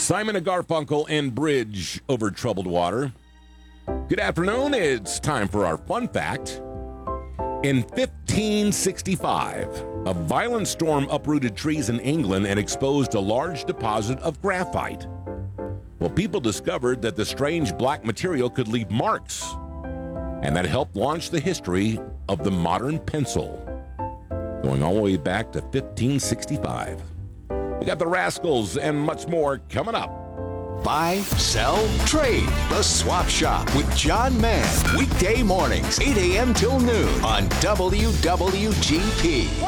Simon and Garfunkel and Bridge over troubled water. Good afternoon. It's time for our fun fact. In 1565, a violent storm uprooted trees in England and exposed a large deposit of graphite. Well, people discovered that the strange black material could leave marks, and that helped launch the history of the modern pencil, going all the way back to 1565. We got the Rascals and much more coming up. Buy, sell, trade. The Swap Shop with John Mann. Weekday mornings, 8 a.m. till noon on WWGP.